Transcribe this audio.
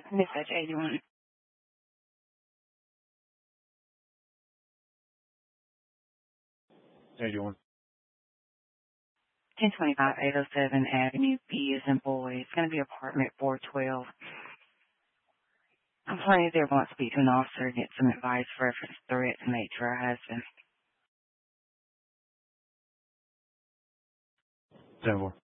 Message 81. How you doing? 1025 807 Avenue B is in boy. It's going to be apartment 412. I'm planning there wants to speak to an officer and get some advice for reference threat to make to her husband. 10-4.